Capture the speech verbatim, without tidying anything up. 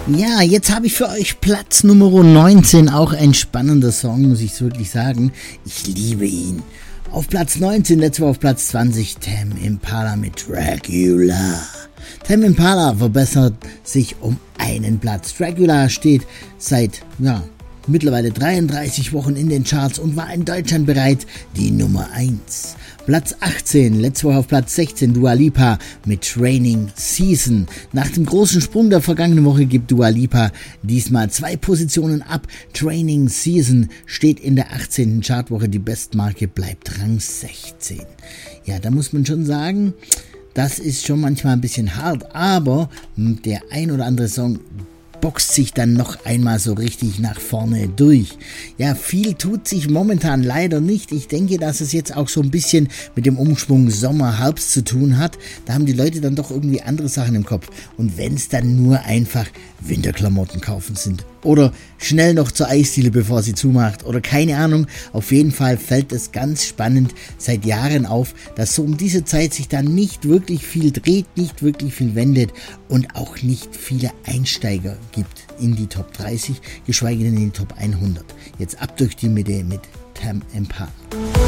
Ja, jetzt habe ich für euch Platz Nummer neunzehn, auch ein spannender Song, muss ich wirklich sagen. Ich liebe ihn. Auf Platz neunzehn, letzte Woche auf Platz zwanzig, Tame Impala mit Dracula. Tame Impala verbessert sich um einen Platz. Dracula steht seit, ja, mittlerweile dreiunddreißig Wochen in den Charts und war in Deutschland bereits die Nummer eins. Platz achtzehn, letzte Woche auf Platz sechzehn, Dua Lipa mit Training Season. Nach dem großen Sprung der vergangenen Woche gibt Dua Lipa diesmal zwei Positionen ab. Training Season steht in der achtzehnten Chartwoche, die Bestmarke bleibt Rang sechzehn. Ja, da muss man schon sagen, das ist schon manchmal ein bisschen hart, aber der ein oder andere Song boxt sich dann noch einmal so richtig nach vorne durch. Ja, viel tut sich momentan leider nicht. Ich denke, dass es jetzt auch so ein bisschen mit dem Umschwung Sommer-Herbst zu tun hat. Da haben die Leute dann doch irgendwie andere Sachen im Kopf. Und wenn es dann nur einfach Winterklamotten kaufen sind oder schnell noch zur Eisdiele, bevor sie zumacht oder keine Ahnung, auf jeden Fall fällt es ganz spannend seit Jahren auf, dass so um diese Zeit sich dann nicht wirklich viel dreht, nicht wirklich viel wendet und auch nicht viele Einsteiger gibt in die Top dreißig, geschweige denn in die Top hundert. Jetzt ab durch die Mitte mit Tame Impala.